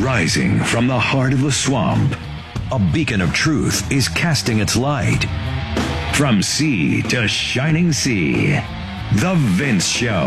Rising from the heart of the swamp, a beacon of truth is casting its light. From sea to shining sea, The Vince Show.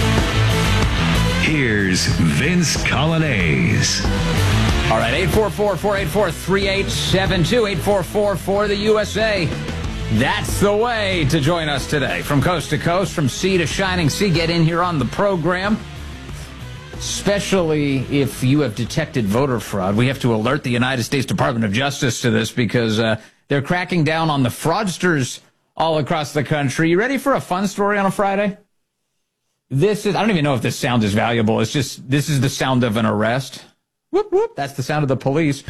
Here's Vince Coglianese. All right, 844-484-3872, 844-4-the-USA. That's the way to join us today. From coast to coast, from sea to shining sea, get in here on the program. Especially if you have detected voter fraud. We have to alert the United States Department of Justice to this because they're cracking down on the fraudsters all across the country. You ready for a fun story on a Friday? I don't even know if this sound is valuable. This is the sound of an arrest. Whoop, whoop. That's the sound of the police.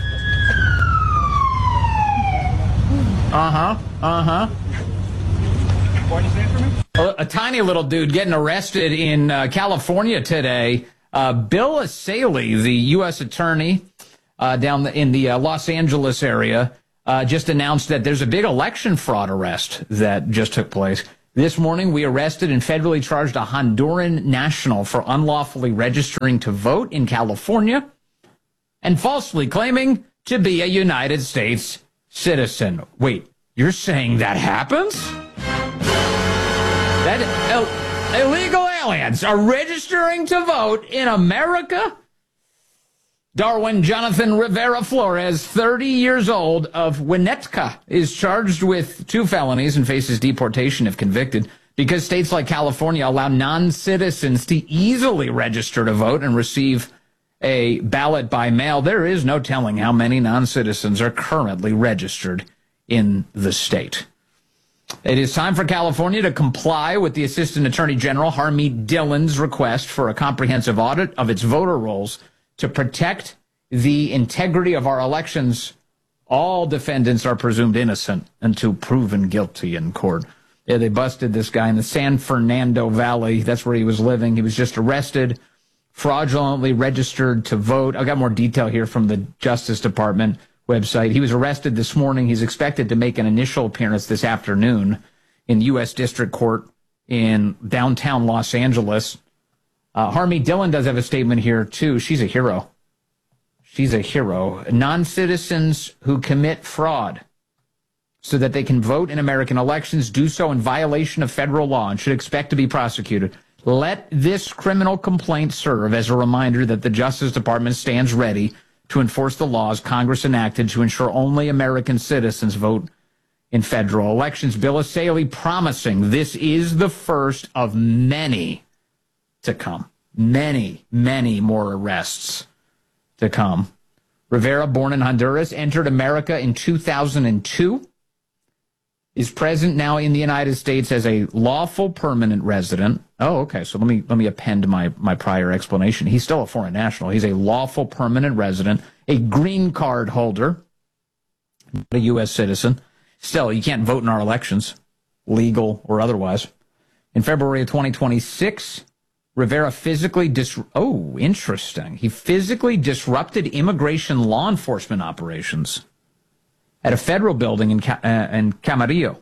What is that for me? A tiny little dude getting arrested in California today. Bill Asaley, the U.S. attorney down in the Los Angeles area, just announced that there's a big election fraud arrest that just took place. This morning, we arrested and federally charged a Honduran national for unlawfully registering to vote in California and falsely claiming to be a United States citizen. Wait, you're saying that happens? That illegal aliens are registering to vote in America? Darwin Jonathan Rivera Flores, 30 years old, of Winnetka, is charged with 2 felonies and faces deportation if convicted because states like California allow non-citizens to easily register to vote and receive a ballot by mail. There is no telling how many non-citizens are currently registered in the state. It is time for California to comply with the Assistant Attorney General Harmeet Dillon's request for a comprehensive audit of its voter rolls to protect the integrity of our elections. All defendants are presumed innocent until proven guilty in court. Yeah, they busted this guy in the San Fernando Valley. That's where he was living. He was just arrested, fraudulently registered to vote. I've got more detail here from the Justice Department website. He was arrested this morning. He's expected to make an initial appearance this afternoon in U.S. District Court in downtown Los Angeles. Harmeet Dillon does have a statement here, too. She's a hero. She's a hero. Non-citizens who commit fraud so that they can vote in American elections do so in violation of federal law and should expect to be prosecuted. Let this criminal complaint serve as a reminder that the Justice Department stands ready to enforce the laws Congress enacted to ensure only American citizens vote in federal elections. Bill Asaley promising this is the first of many to come. Many, many more arrests to come. Rivera, born in Honduras, entered America in 2002, is present now in the United States as a lawful permanent resident. Oh, okay. So let me append my prior explanation. He's still a foreign national. He's a lawful permanent resident, a green card holder, not a U.S. citizen. Still, you can't vote in our elections, legal or otherwise. In February of 2026, Rivera physically He physically disrupted immigration law enforcement operations at a federal building in Camarillo,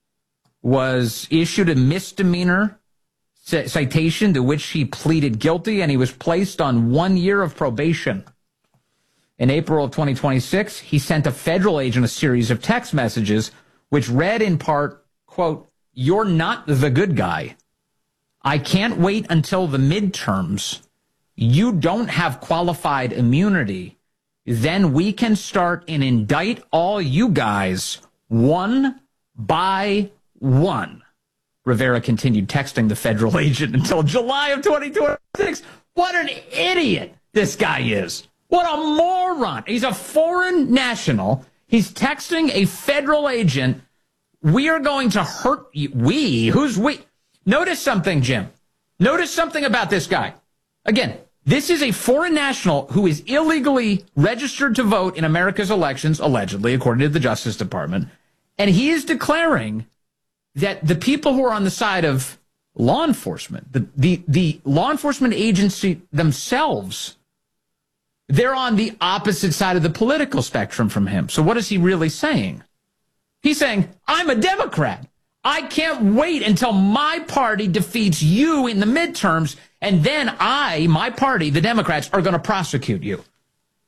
was issued a misdemeanor citation to which he pleaded guilty, and he was placed on 1 year of probation. In April of 2026, he sent a federal agent a series of text messages which read in part, quote, "You're not the good guy. I can't wait until the midterms. You don't have qualified immunity. Then we can start and indict all you guys one by one." Rivera continued texting the federal agent until July of 2026. What an idiot this guy is. What a moron. He's a foreign national. He's texting a federal agent. We are going to hurt you. We? Who's we? Notice something, Jim. Notice something about this guy. Again, this is a foreign national who is illegally registered to vote in America's elections, allegedly, according to the Justice Department. And he is declaring that the people who are on the side of law enforcement, the law enforcement agency themselves, they're on the opposite side of the political spectrum from him. So what is he really saying? He's saying, I'm a Democrat. I can't wait until my party defeats you in the midterms, and then my party, the Democrats, are going to prosecute you.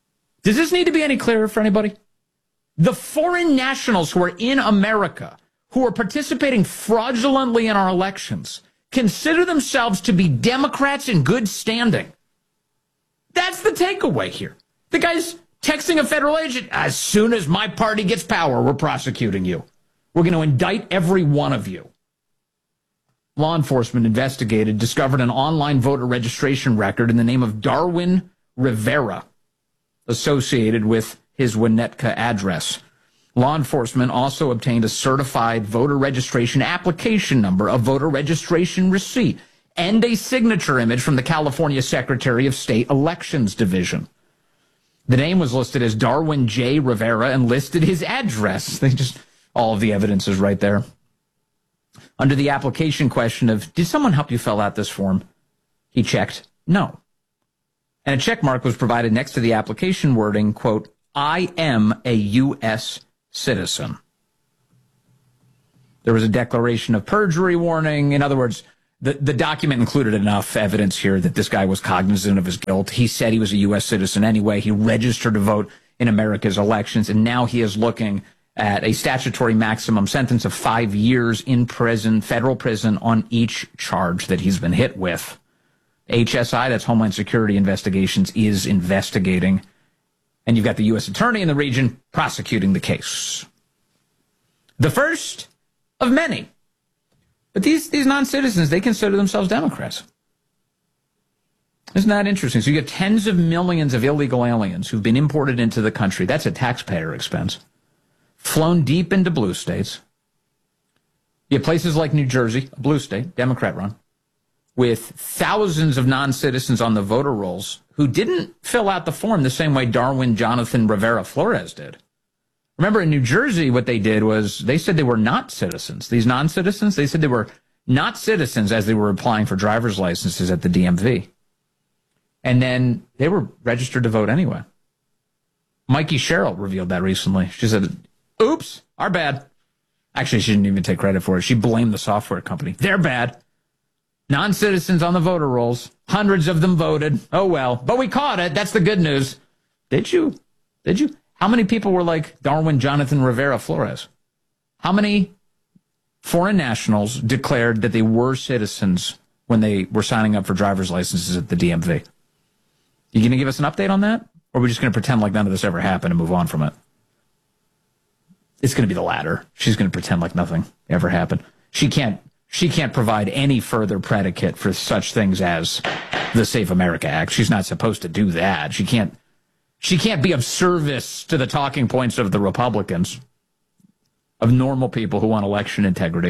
Does this need to be any clearer for anybody? The foreign nationals who are in America, who are participating fraudulently in our elections, consider themselves to be Democrats in good standing. That's the takeaway here. The guy's texting a federal agent, as soon as my party gets power, we're prosecuting you. We're going to indict every one of you. Law enforcement investigated, discovered an online voter registration record in the name of Darwin Rivera, associated with his Winnetka address. Law enforcement also obtained a certified voter registration application number, a voter registration receipt, and a signature image from the California Secretary of State Elections Division. The name was listed as Darwin J. Rivera and listed his address. All of the evidence is right there. Under the application question of, did someone help you fill out this form? He checked, no. And a check mark was provided next to the application wording, quote, I am a U.S. citizen. There was a declaration of perjury warning. In other words, the document included enough evidence here that this guy was cognizant of his guilt. He said he was a U.S. citizen anyway. He registered to vote in America's elections, and now he is looking at a statutory maximum sentence of 5 years in prison, federal prison, on each charge that he's been hit with. HSI, that's Homeland Security Investigations, is investigating. And you've got the U.S. attorney in the region prosecuting the case. The first of many. But these non-citizens, they consider themselves Democrats. Isn't that interesting? So you get tens of millions of illegal aliens who've been imported into the country. That's a taxpayer expense. Flown deep into blue states. You have places like New Jersey, a blue state, Democrat-run, with thousands of non-citizens on the voter rolls who didn't fill out the form the same way Darwin Jonathan Rivera Flores did. Remember, in New Jersey, what they did was they said they were not citizens. These non-citizens, they said they were not citizens as they were applying for driver's licenses at the DMV. And then they were registered to vote anyway. Mikey Sherrill revealed that recently. She said, oops, our bad. Actually, she didn't even take credit for it. She blamed the software company. They're bad. Non-citizens on the voter rolls. Hundreds of them voted. Oh, well. But we caught it. That's the good news. Did you? Did you? How many people were like Darwin Jonathan Rivera Flores? How many foreign nationals declared that they were citizens when they were signing up for driver's licenses at the DMV? You going to give us an update on that? Or are we just going to pretend like none of this ever happened and move on from it? It's going to be the latter. She's going to pretend like nothing ever happened. She can't provide any further predicate for such things as the Safe America Act. She's not supposed to do that. She can't be of service to the talking points of the Republicans, of normal people who want election integrity.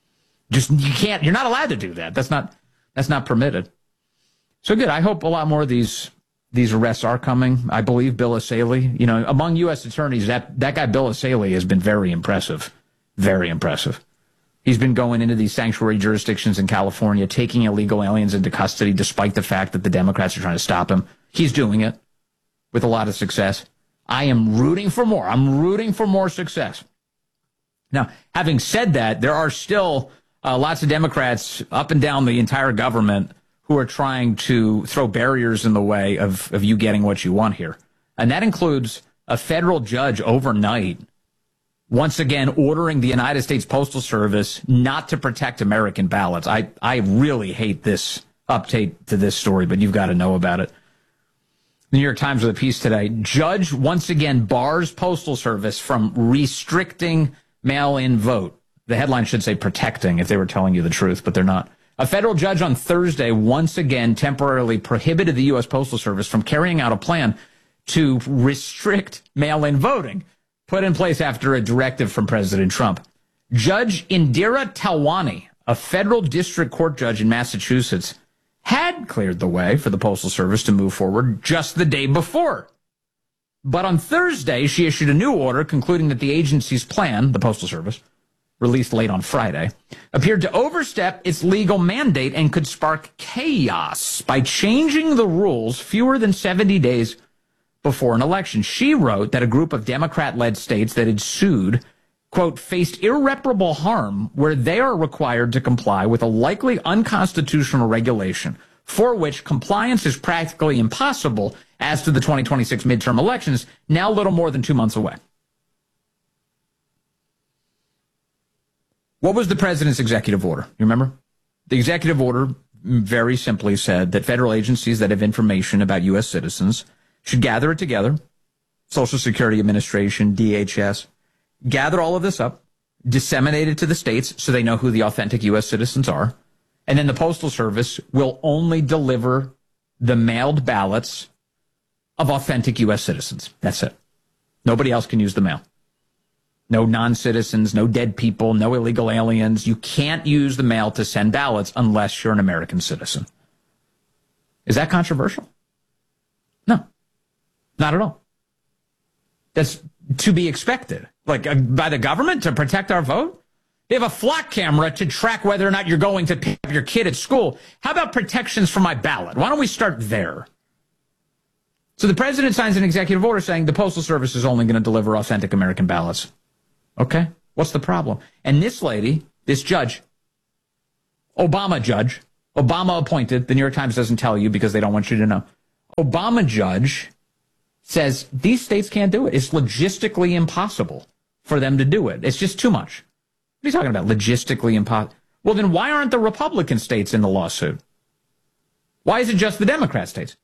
You're not allowed to do that. That's not permitted. So good. I hope a lot more of these arrests are coming. I believe Bill Asaley, among U.S. attorneys, that guy Bill Asaley has been very impressive. Very impressive. He's been going into these sanctuary jurisdictions in California, taking illegal aliens into custody, despite the fact that the Democrats are trying to stop him. He's doing it with a lot of success. I am rooting for more. I'm rooting for more success. Now, having said that, there are still lots of Democrats up and down the entire government who are trying to throw barriers in the way of you getting what you want here. And that includes a federal judge overnight once again ordering the United States Postal Service not to protect American ballots. I really hate this update to this story, but you've got to know about it. The New York Times with a piece today. Judge once again bars Postal Service from restricting mail-in vote. The headline should say protecting if they were telling you the truth, but they're not. A federal judge on Thursday once again temporarily prohibited the U.S. Postal Service from carrying out a plan to restrict mail-in voting, put in place after a directive from President Trump. Judge Indira Talwani, a federal district court judge in Massachusetts, had cleared the way for the Postal Service to move forward just the day before. But on Thursday, she issued a new order concluding that the agency's plan, the Postal Service, released late on Friday, appeared to overstep its legal mandate and could spark chaos by changing the rules fewer than 70 days before an election. She wrote that a group of Democrat-led states that had sued, quote, faced irreparable harm where they are required to comply with a likely unconstitutional regulation for which compliance is practically impossible as to the 2026 midterm elections, now little more than 2 months away. What was the president's executive order? You remember? The executive order very simply said that federal agencies that have information about U.S. citizens should gather it together, Social Security Administration, DHS, gather all of this up, disseminate it to the states so they know who the authentic U.S. citizens are, and then the Postal Service will only deliver the mailed ballots of authentic U.S. citizens. That's it. Nobody else can use the mail. No non-citizens, no dead people, no illegal aliens. You can't use the mail to send ballots unless you're an American citizen. Is that controversial? No, not at all. That's to be expected. Like by the government to protect our vote? They have a flock camera to track whether or not you're going to pick up your kid at school. How about protections for my ballot? Why don't we start there? So the president signs an executive order saying the Postal Service is only going to deliver authentic American ballots. Okay, what's the problem? And this lady, this judge, Obama judge, Obama appointed, the New York Times doesn't tell you because they don't want you to know. Obama judge says these states can't do it. It's logistically impossible for them to do it. It's just too much. What are you talking about? Logistically impossible. Well, then why aren't the Republican states in the lawsuit? Why is it just the Democrat states?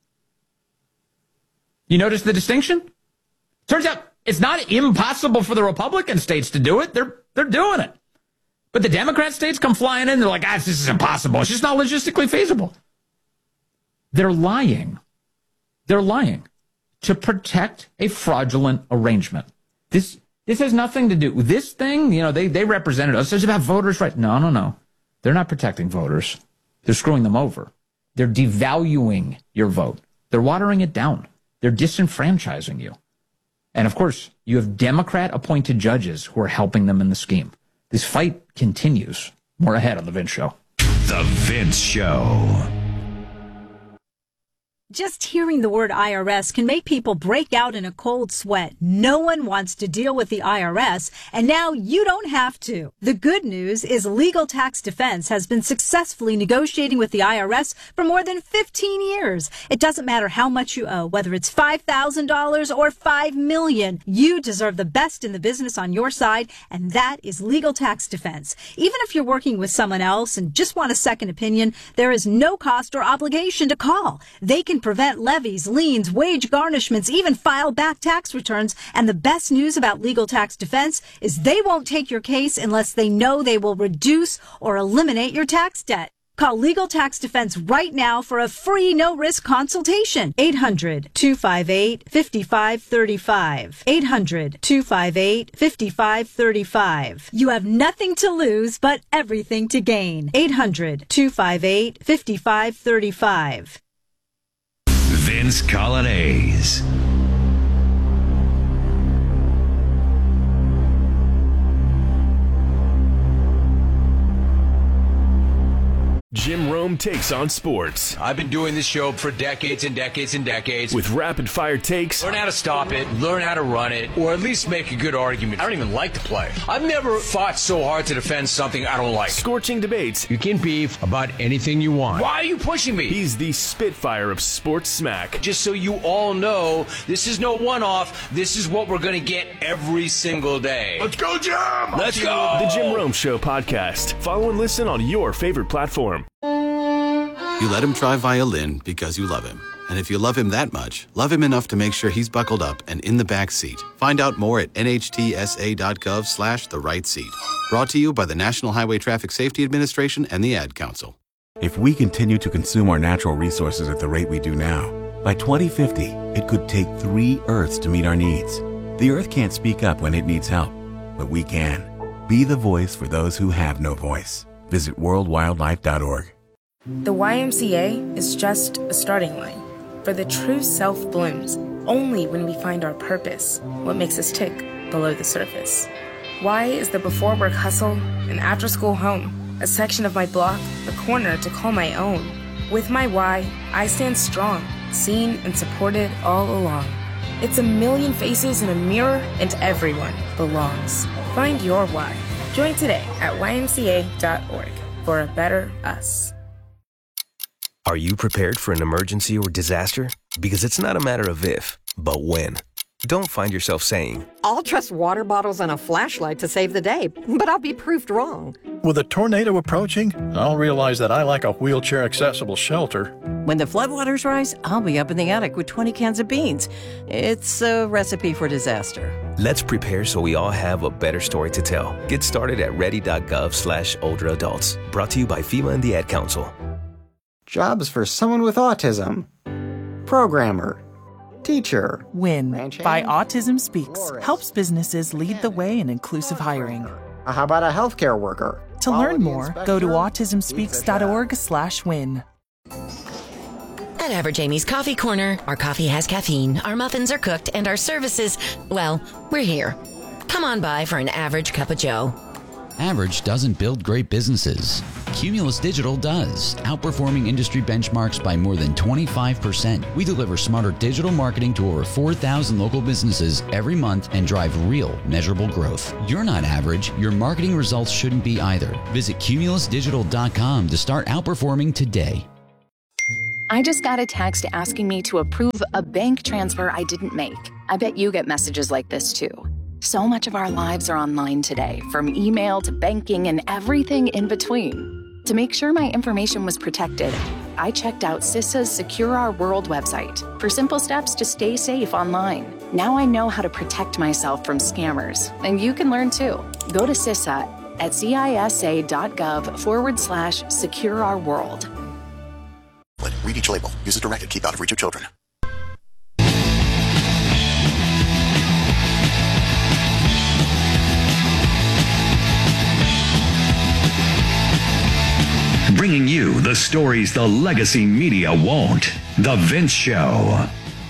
You notice the distinction? Turns out it's not impossible for the Republican states to do it. They're doing it. But the Democrat states come flying in. They're like, this is impossible. It's just not logistically feasible. They're lying. They're lying to protect a fraudulent arrangement. This has nothing to do with this thing. You know, they represented us. It's about voters' rights. No. They're not protecting voters. They're screwing them over. They're devaluing your vote. They're watering it down. They're disenfranchising you. And of course, you have Democrat-appointed judges who are helping them in the scheme. This fight continues. More ahead on The Vince Show. The Vince Show. Just hearing the word IRS can make people break out in a cold sweat. No one wants to deal with the IRS, and now you don't have to. The good news is Legal Tax Defense has been successfully negotiating with the IRS for more than 15 years. It doesn't matter how much you owe, whether it's $5,000 or $5 million. You deserve the best in the business on your side, and that is Legal Tax Defense. Even if you're working with someone else and just want a second opinion, there is no cost or obligation to call. They can prevent levies, liens, wage garnishments, even file back tax returns. And the best news about Legal Tax Defense is they won't take your case unless they know they will reduce or eliminate your tax debt. Call Legal Tax Defense right now for a free no-risk consultation. 800-258-5535. 800-258-5535. You have nothing to lose but everything to gain. 800-258-5535. Vince Colonnese. Jim Rome takes on sports. I've been doing this show for decades and decades and decades. With rapid-fire takes. Learn how to stop it, learn how to run it, or at least make a good argument. I don't even like the play. I've never fought so hard to defend something I don't like. Scorching debates. You can beef about anything you want. Why are you pushing me? He's the Spitfire of sports smack. Just so you all know, this is no one-off. This is what we're going to get every single day. Let's go, Jim! Let's go! The Jim Rome Show podcast. Follow and listen on your favorite platform. You let him try violin because you love him. And if you love him that much, love him enough to make sure he's buckled up and in the back seat. Find out more at nhtsa.gov/the right seat. Brought to you by the National Highway Traffic Safety Administration and the Ad Council. If we continue to consume our natural resources at the rate we do now, by 2050, it could take 3 Earths to meet our needs. The Earth can't speak up when it needs help, but we can. Be the voice for those who have no voice. Visit worldwildlife.org. The YMCA is just a starting line, for the true self blooms only when we find our purpose, what makes us tick below the surface. Y is the before work hustle, an after school home, a section of my block, a corner to call my own. With my Y, I stand strong, seen and supported all along. It's a million faces in a mirror, and everyone belongs. Find your Y. Join today at ymca.org for a better us. Are you prepared for an emergency or disaster? Because it's not a matter of if, but when. Don't find yourself saying, I'll trust water bottles and a flashlight to save the day, but I'll be proved wrong. With a tornado approaching, I'll realize that I lack a wheelchair-accessible shelter. When the floodwaters rise, I'll be up in the attic with 20 cans of beans. It's a recipe for disaster. Let's prepare so we all have a better story to tell. Get started at ready.gov/older adults. Brought to you by FEMA and the Ad Council. Jobs for someone with autism. Programmer. Teacher. WIN by Autism Speaks helps businesses lead the way in inclusive hiring. How about a healthcare worker? To learn more, go to autismspeaks.org/win. At Average Amy's Coffee Corner, our coffee has caffeine, our muffins are cooked, and our services, well, we're here. Come on by for an average cup of joe. Average doesn't build great businesses. Cumulus Digital does, outperforming industry benchmarks by more than 25%. We deliver smarter digital marketing to over 4,000 local businesses every month and drive real, measurable growth. You're not average. Your marketing results shouldn't be either. Visit cumulusdigital.com to start outperforming today. I just got a text asking me to approve a bank transfer I didn't make. I bet you get messages like this too. So much of our lives are online today, from email to banking and everything in between. To make sure my information was protected, I checked out CISA's Secure Our World website for simple steps to stay safe online. Now I know how to protect myself from scammers, and you can learn too. Go to CISA at cisa.gov/Secure Our World. Read each label. Use as directed. Keep out of reach of children. Bringing you the stories the legacy media won't. The Vince Show.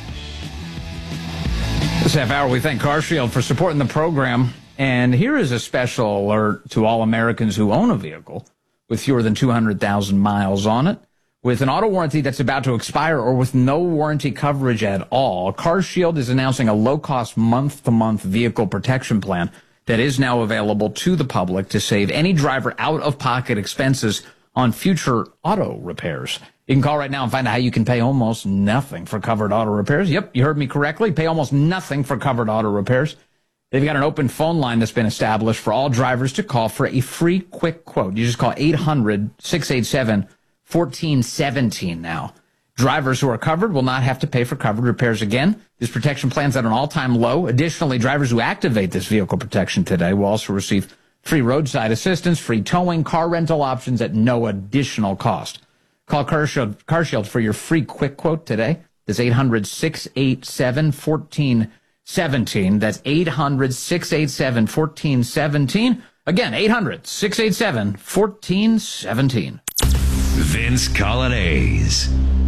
This half hour, we thank CarShield for supporting the program. And here is a special alert to all Americans who own a vehicle with fewer than 200,000 miles on it, with an auto warranty that's about to expire, or with no warranty coverage at all. CarShield is announcing a low-cost month-to-month vehicle protection plan that is now available to the public to save any driver out-of-pocket expenses on future auto repairs. You can call right now and find out how you can pay almost nothing for covered auto repairs. Yep, you heard me correctly. Pay almost nothing for covered auto repairs. They've got an open phone line that's been established for all drivers to call for a free quick quote. You just call 800-687-1417 now. Drivers who are covered will not have to pay for covered repairs again. This protection plan's at an all-time low. Additionally, drivers who activate this vehicle protection today will also receive free roadside assistance, free towing, car rental options at no additional cost. Call CarShield for your free quick quote today. That's 800-687-1417. That's 800-687-1417. Again, 800-687-1417. Vince Colonnese.